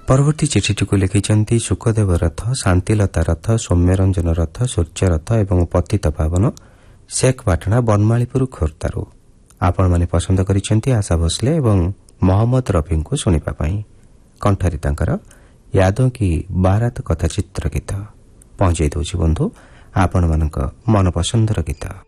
ପରବର୍ତ୍ତୀ ଚିଠିଟିକୁ ଲେଖିଛନ୍ତି ସୁଖଦେବ ରଥ, ଶାନ୍ତିଲତା ରଥ, ସୌମ୍ୟରଞ୍ଜନ ରଥ, ସୂର୍ଯ୍ୟ ରଥ ଏବଂ ପତିତ ପାବନ ଶେଖ୍ ପାଟଣା ବନମାଳୀପୁର ଖୋର୍ଦ୍ଧାରୁ। ଆପଣମାନେ ପସନ୍ଦ କରିଛନ୍ତି ଆଶା ଭୋସଲେ ଏବଂ ମହମ୍ମଦ ରଫିଙ୍କୁ ଶୁଣିବା ପାଇଁ। କଣ୍ଠରେ ତାଙ୍କର ୟାଦୋं କି ବାରାତ କଥା ଚିତ୍ର ଗୀତ ପହଞ୍ଚାଇ ଦେଉଛି ବନ୍ଧୁ ଆପଣମାନଙ୍କ ମନପସନ୍ଦର ଗୀତ।